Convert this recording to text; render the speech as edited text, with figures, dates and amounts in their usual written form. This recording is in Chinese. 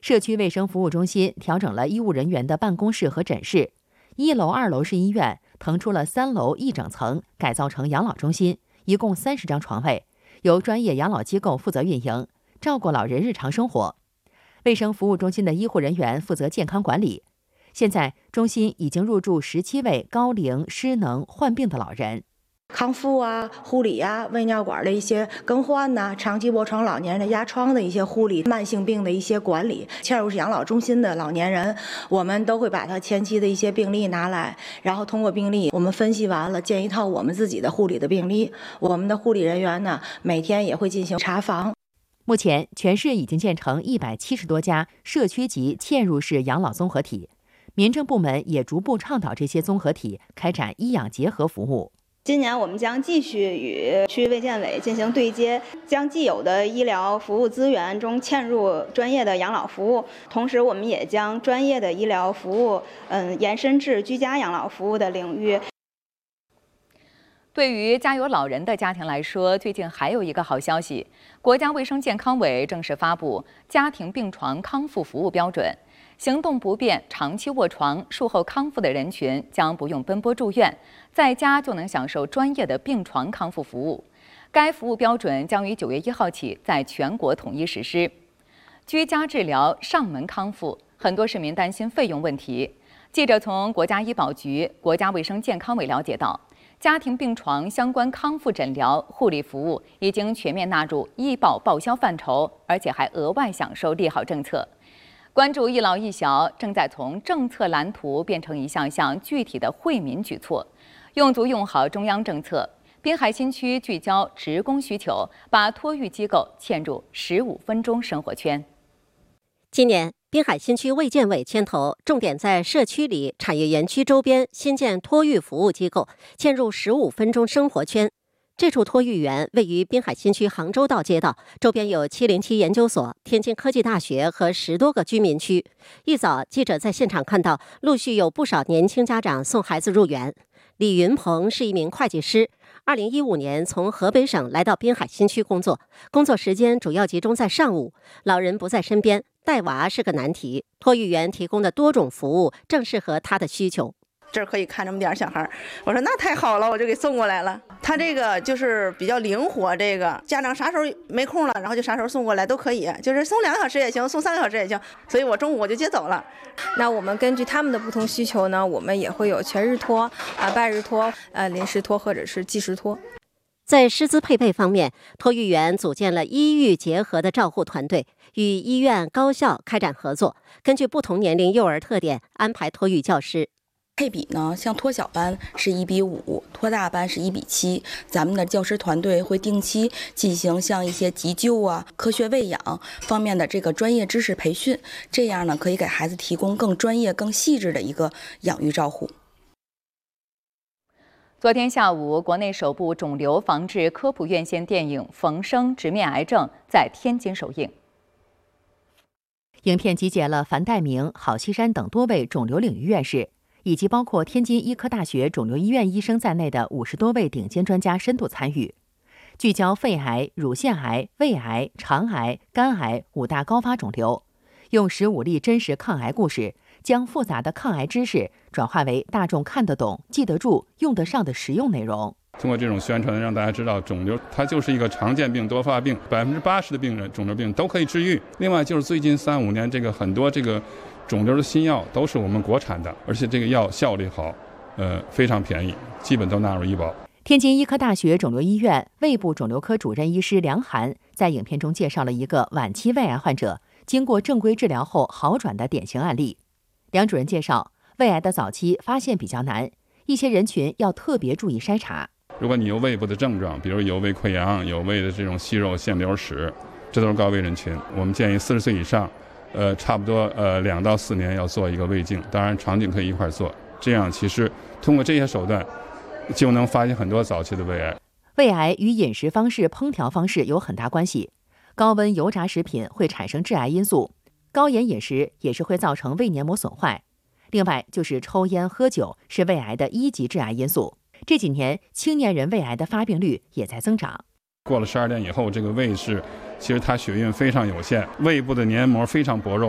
社区卫生服务中心调整了医务人员的办公室和诊室，1楼、2楼是医院，腾出了3楼一整层，改造成养老中心，一共30张床位，由专业养老机构负责运营，照顾老人日常生活。卫生服务中心的医护人员负责健康管理。现在，中心已经入住17位高龄、失能、患病的老人。 康复啊、护理啊、胃尿管的一些更换呐、长期卧床老年人的压疮的一些护理、慢性病的一些管理。嵌入式养老中心的老年人，我们都会把他前期的一些病历拿来，然后通过病历我们分析完了，建一套我们自己的护理的病历。我们的护理人员呢，每天也会进行查房。 目前，全市已经建成170多家社区级嵌入式养老综合体，民政部门也逐步倡导这些综合体开展医养结合服务。 今年我们将继续与区卫健委进行对接，将既有的医疗服务资源中嵌入专业的养老服务，同时我们也将专业的医疗服务延伸至居家养老服务的领域。 对于家有老人的家庭来说，最近还有一个好消息，国家卫生健康委正式发布家庭病床康复服务标准。行动不便、长期卧床、术后康复的人群将不用奔波住院，在家就能享受专业的病床康复服务。该服务标准将于9月1号起在全国统一实施。居家治疗上门康复，很多市民担心费用问题。记者从国家医保局、国家卫生健康委了解到，家庭病床相关康复诊疗、护理服务已经全面纳入医保报销范畴，而且还额外享受利好政策。关注一老一小正在从政策蓝图变成一项项具体的惠民举措，用足用好中央政策。滨海新区聚焦职工需求，把托育机构嵌入15分钟生活圈。 今年，滨海新区卫健委牵头，重点在社区里、产业园区周边新建托育服务机构，嵌入15分钟生活圈。这处托育园位于滨海新区杭州道街道，周边有707研究所、天津科技大学和10多个居民区。一早，记者在现场看到，陆续有不少年轻家长送孩子入园。李云鹏是一名会计师，2015年从河北省来到滨海新区工作，工作时间主要集中在上午，老人不在身边，带娃是个难题。托育园提供的多种服务正适合他的需求。 这儿可以看这么点小孩，我说那太好了，我就给送过来了。他这个就是比较灵活，这个家长啥时候没空了，然后就啥时候送过来都可以，就是送2个小时也行，送3个小时也行。所以我中午我就接走了。 那我们根据他们的不同需求呢，我们也会有全日托、半日托、临时托或者是计时托。 在师资配备方面，托育园组建了医育结合的照护团队，与医院、高校开展合作，根据不同年龄幼儿特点安排托育教师。 配比呢，像托小班是1:5，托大班是1:7。咱们的教师团队会定期进行像一些急救啊、科学喂养方面的这个专业知识培训，这样呢可以给孩子提供更专业、更细致的一个养育照护。 昨天下午，国内首部肿瘤防治科普院线电影《冯生直面癌症》在天津首映。 影片集结了樊岱明、郝锡山等多位肿瘤领域院士，以及包括天津医科大学肿瘤医院医生在内的50多位顶尖专家深度参与，聚焦肺癌、乳腺癌、胃癌、肠癌、肝癌5大高发肿瘤，用15例真实抗癌故事，将复杂的抗癌知识转化为大众看得懂、记得住、用得上的实用内容。 通过这种宣传，让大家知道肿瘤它就是一个常见病、多发病，80%的病人肿瘤病都可以治愈。另外就是最近3-5年，这个很多这个肿瘤的新药都是我们国产的，而且这个药效率好，非常便宜，基本都纳入医保。 天津医科大学肿瘤医院胃部肿瘤科主任医师梁涵在影片中介绍了一个晚期胃癌患者经过正规治疗后好转的典型案例。梁主任介绍，胃癌的早期发现比较难，一些人群要特别注意筛查。 如果你有胃部的症状，比如有胃溃疡、有胃的这种息肉、腺瘤史，这都是高危人群。我们建议40岁以上，差不多2到4年要做一个胃镜，当然肠镜可以一块做。这样其实通过这些手段，就能发现很多早期的胃癌。 胃癌与饮食方式、烹调方式有很大关系。高温油炸食品会产生致癌因素，高盐饮食也是会造成胃黏膜损坏。另外就是抽烟喝酒是胃癌的1级致癌因素。这几年青年人胃癌的发病率也在增长。 过了12点以后，这个胃其实它血运非常有限，胃部的黏膜非常薄弱。